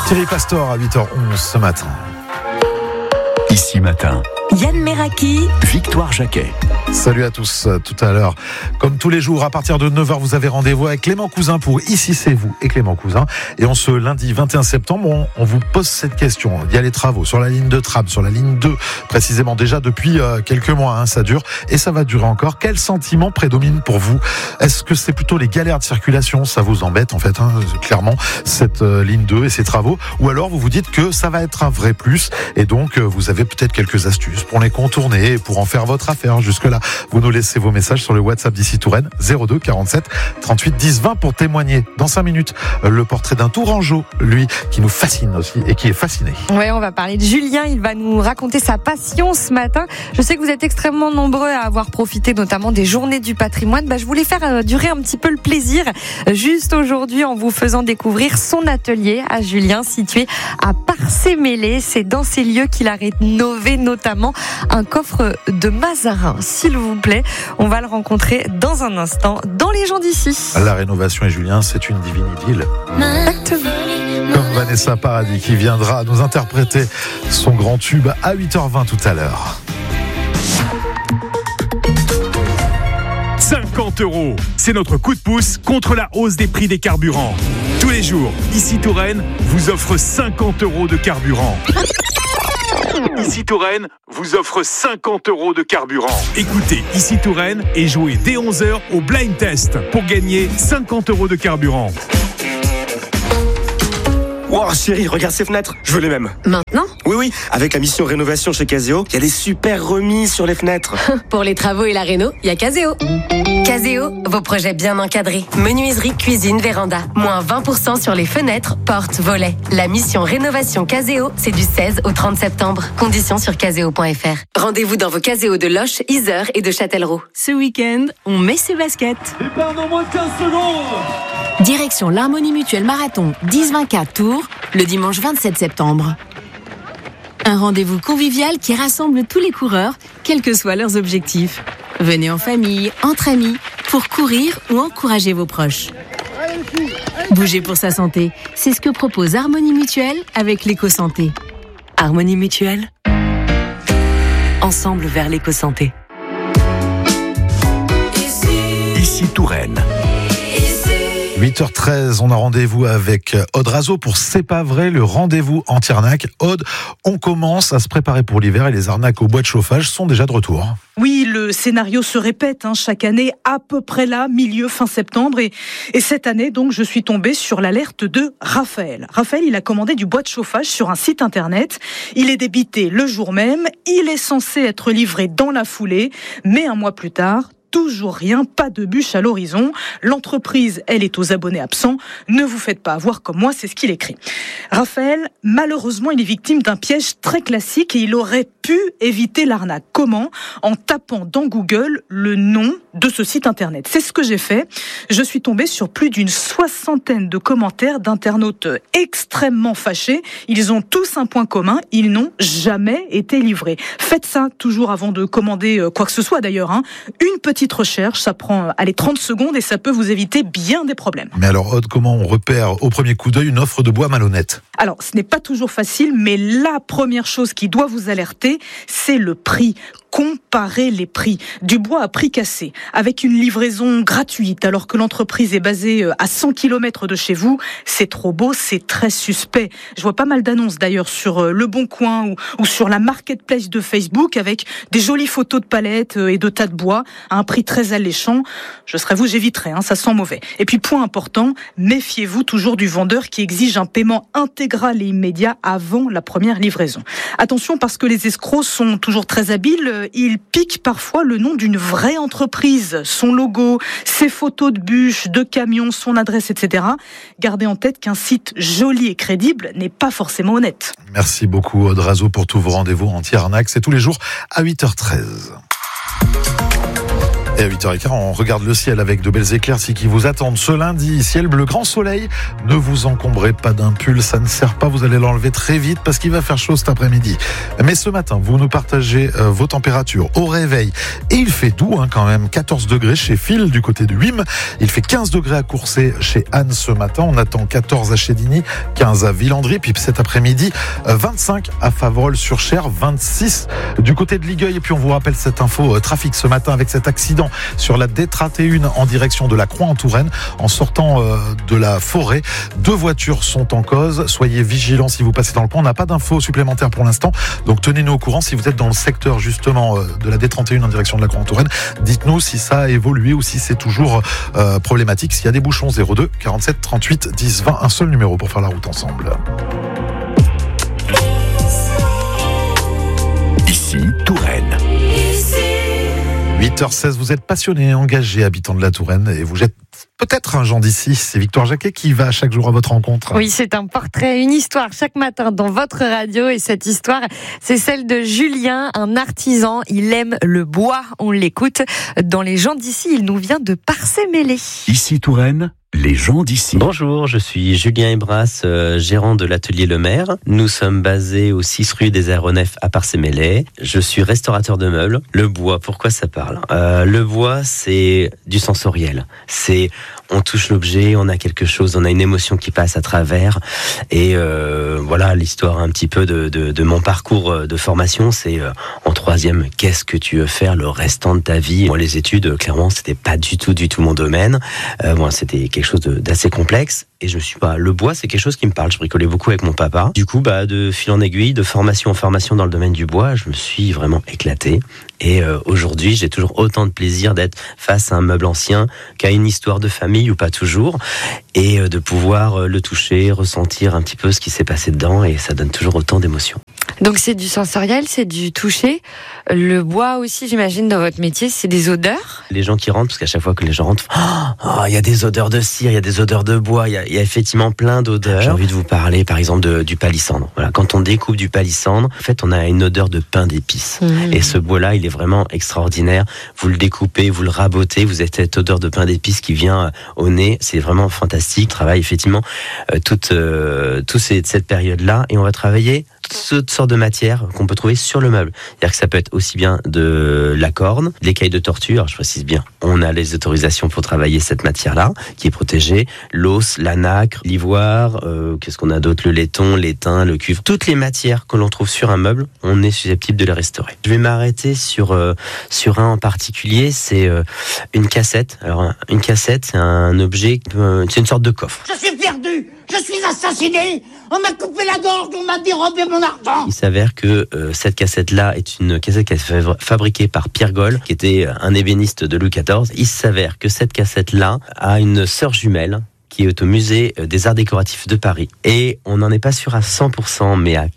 Thierry Pastor à 8h11 ce matin. Ici matin, Yann Meraki, Victoire Jacquet. Salut à tous, tout à l'heure. Comme tous les jours, à partir de 9h, vous avez rendez-vous avec Clément Cousin pour Ici c'est vous et Clément Cousin. Et on ce lundi 21 septembre, on vous pose cette question. Il y a les travaux sur la ligne de tram, sur la ligne 2, précisément déjà depuis quelques mois, ça dure et ça va durer encore. Quel sentiment prédomine pour vous? Est-ce que c'est plutôt les galères de circulation? Ça vous embête en fait, clairement, cette ligne 2 et ces travaux? Ou alors vous vous dites que ça va être un vrai plus et donc vous avez peut-être quelques astuces pour les contourner et pour en faire votre affaire. Jusque-là, vous nous laissez vos messages sur le WhatsApp d'Ici Touraine 02 47 38 10 20 pour témoigner. Dans 5 minutes, le portrait d'un Tourangeau, lui, qui nous fascine aussi et qui est fasciné. Ouais, on va parler de Julien. Il va nous raconter sa passion ce matin. Je sais que vous êtes extrêmement nombreux à avoir profité notamment des journées du patrimoine. Je voulais faire durer un petit peu le plaisir juste aujourd'hui en vous faisant découvrir son atelier à Julien, situé à Parcé-Mêlé. C'est dans ces lieux qu'il a rénové notamment un coffre de Mazarin. S'il vous plaît, on va le rencontrer dans un instant dans Les gens d'ici. La rénovation et Julien, c'est une divine idylle. Exactement. Comme Vanessa Paradis qui viendra nous interpréter son grand tube à 8h20 tout à l'heure. 50 €, c'est notre coup de pouce contre la hausse des prix des carburants. Tous les jours, Ici Touraine vous offre 50 € de carburant. Ici Touraine vous offre 50 € de carburant. Écoutez Ici Touraine et jouez dès 11h au Blind Test pour gagner 50 € de carburant. Wow, chérie, regarde ces fenêtres, je veux les mêmes. Maintenant ? Oui, avec la mission rénovation chez Caseo, il y a des super remises sur les fenêtres. Pour les travaux et la réno, il y a Caseo. Caseo, vos projets bien encadrés. Menuiserie, cuisine, véranda. Moins 20% sur les fenêtres, portes, volets. La mission rénovation Caseo, c'est du 16 au 30 septembre. Conditions sur caseo.fr. Rendez-vous dans vos Caseo de Loches, Yzeure et de Châtellerault. Ce week-end, on met ses baskets. Départ dans moins de 15 secondes. Direction l'Harmonie Mutuelle Marathon 10-24 Tours, le dimanche 27 septembre. Un rendez-vous convivial qui rassemble tous les coureurs, quels que soient leurs objectifs. Venez en famille, entre amis, pour courir ou encourager vos proches. Bouger pour sa santé, c'est ce que propose Harmonie Mutuelle avec l'éco-santé. Harmonie Mutuelle, ensemble vers l'éco-santé. Ici Touraine. 8h13, on a rendez-vous avec Aude Razo pour C'est pas vrai, le rendez-vous anti-arnaque. Aude, on commence à se préparer pour l'hiver et les arnaques au bois de chauffage sont déjà de retour. Oui, le scénario se répète chaque année, à peu près là, fin septembre. Et cette année, donc, je suis tombée sur l'alerte de Raphaël. Raphaël, il a commandé du bois de chauffage sur un site internet. Il est débité le jour même. Il est censé être livré dans la foulée. Mais un mois plus tard, toujours rien, pas de bûche à l'horizon. L'entreprise, elle est aux abonnés absents. Ne vous faites pas avoir comme moi, c'est ce qu'il écrit. Raphaël, malheureusement, il est victime d'un piège très classique et il aurait pu éviter l'arnaque. Comment ? En tapant dans Google le nom de ce site internet. C'est ce que j'ai fait. Je suis tombée sur plus d'une 60aine de commentaires d'internautes extrêmement fâchés. Ils ont tous un point commun, ils n'ont jamais été livrés. Faites ça toujours avant de commander quoi que ce soit d'ailleurs. Une petite recherche, ça prend 30 secondes et ça peut vous éviter bien des problèmes. Mais alors Aude, comment on repère au premier coup d'œil une offre de bois malhonnête ? Alors, ce n'est pas toujours facile, mais la première chose qui doit vous alerter, c'est le prix. Comparez les prix. Du bois à prix cassé, avec une livraison gratuite, alors que l'entreprise est basée à 100 km de chez vous, c'est trop beau, c'est très suspect. Je vois pas mal d'annonces d'ailleurs sur Le Bon Coin ou sur la marketplace de Facebook, avec des jolies photos de palettes et de tas de bois, à un prix très alléchant. Je serais vous, j'éviterais, ça sent mauvais. Et puis, point important, méfiez-vous toujours du vendeur qui exige un paiement intégral et immédiat avant la première livraison. Attention, parce que les escrocs sont toujours très habiles, ils piquent parfois le nom d'une vraie entreprise, son logo, ses photos de bûches, de camions, son adresse, etc. Gardez en tête qu'un site joli et crédible n'est pas forcément honnête. Merci beaucoup Aude Razo pour tous vos rendez-vous anti-arnaque. C'est tous les jours à 8h13. Et à 8h15, on regarde le ciel avec de belles éclaircies qui vous attendent ce lundi. Ciel bleu, grand soleil. Ne vous encombrez pas d'un pull, ça ne sert pas. Vous allez l'enlever très vite parce qu'il va faire chaud cet après-midi. Mais ce matin, vous nous partagez vos températures au réveil. Et il fait doux quand même. 14 degrés chez Phil du côté de Huim. Il fait 15 degrés à Courcey chez Anne ce matin. On attend 14 à Chédigny, 15 à Villandry. Puis cet après-midi, 25 à Faverolles-sur-Cher, 26 du côté de Ligueuil. Et puis on vous rappelle cette info trafic ce matin avec cet accident sur la D31 en direction de la Croix en Touraine. En sortant de la forêt, 2 voitures sont en cause. Soyez vigilants si vous passez dans le coin. On n'a pas d'infos supplémentaires pour l'instant. Donc tenez-nous au courant si vous êtes dans le secteur justement de la D31 en direction de la Croix en Touraine. Dites-nous si ça a évolué ou si c'est toujours problématique. S'il y a des bouchons, 02 47 38 10 20. Un seul numéro pour faire la route ensemble. Ici, Touraine. 8h16, vous êtes passionné, engagé, habitant de la Touraine et vous êtes peut-être un Jean d'ici. C'est Victoire Jacquet qui va chaque jour à votre rencontre. Oui, c'est un portrait, une histoire chaque matin dans votre radio et cette histoire, c'est celle de Julien, un artisan. Il aime le bois, on l'écoute. Dans les Gens d'ici, il nous vient de Parcé-Mêlé. Ici, Touraine. Les gens d'ici. Bonjour, je suis Julien Ebras, gérant de l'atelier Le Maire. Nous sommes basés au 6 rue des Aéronefs à Parcé-Mêlé. Je suis restaurateur de meubles. Le bois, pourquoi ça parle ? Le bois, c'est du sensoriel. On touche l'objet, on a quelque chose, on a une émotion qui passe à travers. Et voilà l'histoire un petit peu de mon parcours de formation. C'est en 3e, qu'est-ce que tu veux faire le restant de ta vie ? Moi, les études, clairement, c'était pas du tout mon domaine. C'était quelque chose d'assez complexe. Et je me suis le bois, c'est quelque chose qui me parle. Je bricolais beaucoup avec mon papa. Du coup, de fil en aiguille, de formation en formation dans le domaine du bois, je me suis vraiment éclaté. Et aujourd'hui, j'ai toujours autant de plaisir d'être face à un meuble ancien qu'à une histoire de famille ou pas toujours. Et de pouvoir le toucher, ressentir un petit peu ce qui s'est passé dedans. Et ça donne toujours autant d'émotions. Donc c'est du sensoriel, c'est du toucher. Le bois aussi, j'imagine, dans votre métier, c'est des odeurs. Les gens qui rentrent, parce qu'à chaque fois que les gens rentrent, il y a des odeurs de cire, il y a des odeurs de bois, il y a effectivement plein d'odeurs. J'ai envie de vous parler, par exemple, du palissandre. Voilà, quand on découpe du palissandre, en fait, on a une odeur de pain d'épices. Et ce bois-là, il est vraiment extraordinaire. Vous le découpez, vous le rabotez, vous avez cette odeur de pain d'épices qui vient au nez. C'est vraiment fantastique. On travaille effectivement toute cette période-là, et on va travailler toutes sortes de matières qu'on peut trouver sur le meuble. C'est-à-dire que ça peut être aussi bien de la corne, de l'écaille de tortue. Alors je précise bien, on a les autorisations pour travailler cette matière-là, qui est protégée. L'os, la nacre, l'ivoire, qu'est-ce qu'on a d'autre ? Le laiton, l'étain, le cuivre. Toutes les matières que l'on trouve sur un meuble, on est susceptible de les restaurer. Je vais m'arrêter sur un en particulier, c'est une cassette. Alors une cassette, c'est un objet, c'est une sorte de coffre. Je suis perdu, je suis assassiné, on m'a coupé la gorge, on m'a dérobé mon argent. Il s'avère que cette cassette-là est une cassette qui a été fabriquée par Pierre Goll, qui était un ébéniste de Louis XIV. Il s'avère que cette cassette-là a une sœur jumelle qui est au musée des Arts Décoratifs de Paris. Et on n'en est pas sûr à 100%, mais à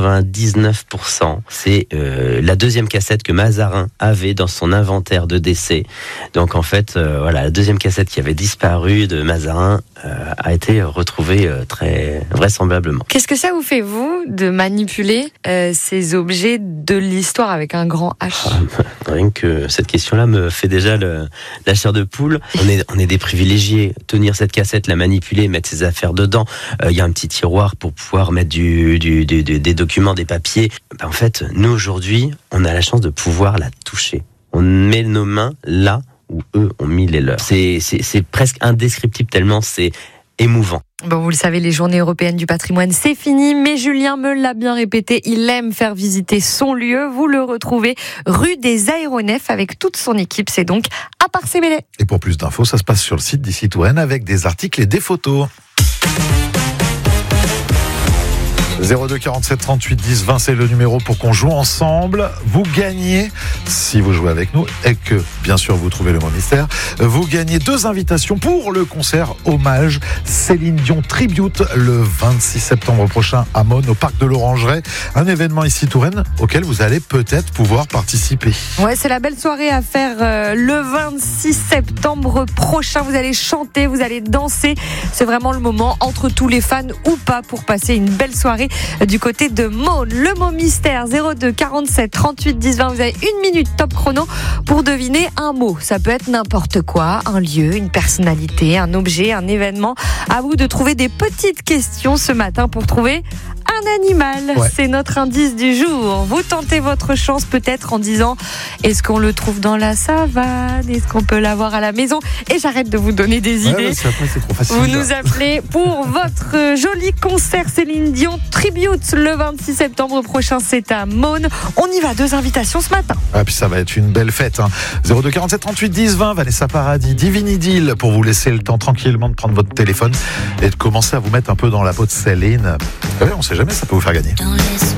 99%. C'est la deuxième cassette que Mazarin avait dans son inventaire de décès. Donc en fait, la deuxième cassette qui avait disparu de Mazarin a été retrouvée très vraisemblablement. Qu'est-ce que ça vous fait, vous, de manipuler ces objets de l'histoire avec un grand H ? Rien que cette question-là me fait déjà la chair de poule. On est des privilégiés. Tenir cette cassette, la manipuler, mettre ses affaires dedans. Il y a un petit tiroir pour pouvoir mettre des documents, des papiers. En fait, nous aujourd'hui, on a la chance de pouvoir la toucher. On met nos mains là où eux ont mis les leurs. C'est presque indescriptible tellement c'est émouvant. Bon, vous le savez, les journées européennes du patrimoine, c'est fini, mais Julien me l'a bien répété, il aime faire visiter son lieu. Vous le retrouvez rue des Aéronefs avec toute son équipe, c'est donc à Parcé-Mêlé. Et pour plus d'infos, ça se passe sur le site d'Ici Touraine avec des articles et des photos. 02 47 38 10 20, c'est le numéro pour qu'on joue ensemble. Vous gagnez, si vous jouez avec nous, et que, bien sûr, vous trouvez le mot mystère, vous gagnez 2 invitations pour le concert hommage Céline Dion Tribute le 26 septembre prochain à Mosnes, au parc de l'Orangerie. Un événement ici Touraine auquel vous allez peut-être pouvoir participer. Ouais, c'est la belle soirée à faire le 26 septembre prochain. Vous allez chanter, vous allez danser. C'est vraiment le moment entre tous les fans ou pas pour passer une belle soirée du côté de Maune. Le mot mystère 02 47 38 10 20. Vous avez 1 minute top chrono pour deviner un mot. Ça peut être n'importe quoi, un lieu, une personnalité, un objet, un événement. À vous de trouver des petites questions ce matin pour trouver un animal. Ouais. C'est notre indice du jour. Vous tentez votre chance peut-être en disant est-ce qu'on le trouve dans la savane? Est-ce qu'on peut l'avoir à la maison? Et j'arrête de vous donner des idées. Après, c'est trop facile. Vous nous appelez pour votre joli concert Céline Dion Tribute le 26 septembre prochain. C'est à Maune. On y va, 2 invitations ce matin. Ah, puis ça va être une belle fête. 02 47 38 10 20. Vanessa Paradis, Divinidil, pour vous laisser le temps tranquillement de prendre votre téléphone et de commencer à vous mettre un peu dans la peau de Céline. Ouais, on sait jamais, ça peut vous faire gagner.